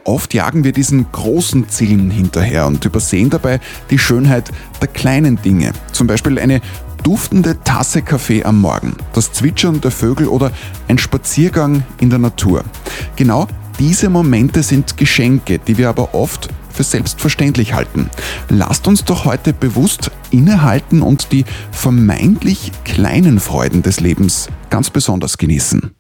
Oft jagen wir diesen großen Zielen hinterher und übersehen dabei die Schönheit der kleinen Dinge. Zum Beispiel eine duftende Tasse Kaffee am Morgen, das Zwitschern der Vögel oder ein Spaziergang in der Natur. Genau diese Momente sind Geschenke, die wir aber oft für selbstverständlich halten. Lasst uns doch heute bewusst innehalten und die vermeintlich kleinen Freuden des Lebens ganz besonders genießen.